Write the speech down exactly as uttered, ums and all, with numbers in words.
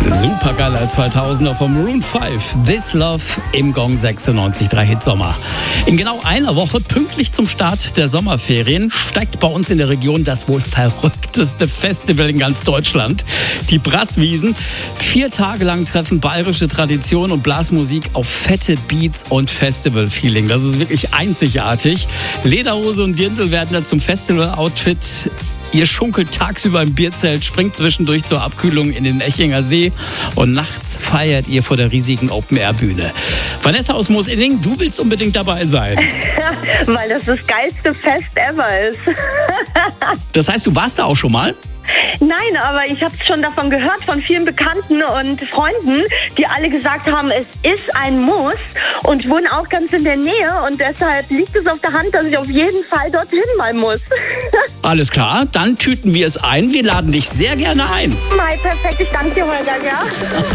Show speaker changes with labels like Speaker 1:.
Speaker 1: Supergeiler zweitausender vom Maroon fünf. This Love im Gong sechsundneunzig Komma drei Hitsommer. In genau einer Woche, pünktlich zum Start der Sommerferien, steigt bei uns in der Region das wohl verrückteste Festival in ganz Deutschland. Die Brasswiesen. Vier Tage lang treffen bayerische Tradition und Blasmusik auf fette Beats und Festival-Feeling. Das ist wirklich einzigartig. Lederhose und Dirndl werden da zum Festival-Outfit. Ihr schunkelt tagsüber im Bierzelt, springt zwischendurch zur Abkühlung in den Echinger See und nachts feiert ihr vor der riesigen Open-Air-Bühne. Vanessa aus Moosinning, du willst unbedingt dabei sein.
Speaker 2: Weil das das geilste Fest ever ist.
Speaker 1: Das heißt, du warst da auch schon mal?
Speaker 2: Nein, aber ich habe schon davon gehört, von vielen Bekannten und Freunden, die alle gesagt haben, es ist ein Muss und wohnen auch ganz in der Nähe und deshalb liegt es auf der Hand, dass ich auf jeden Fall dorthin mal muss.
Speaker 1: Alles klar, dann tüten wir es ein. Wir laden dich sehr gerne ein.
Speaker 2: Mai, perfekt, ich danke dir, Holger, ja.